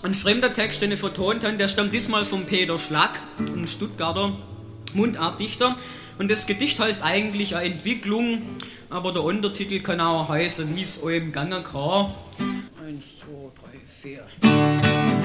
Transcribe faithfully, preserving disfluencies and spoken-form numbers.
Ein fremder Text, den ich vertont habe, der stammt diesmal von Peter Schlack, ein Stuttgarter Mundartdichter. Und das Gedicht heißt eigentlich eine Entwicklung, aber der Untertitel kann auch heißen, wie es eurem Gange kann. Eins, zwei, drei, vier.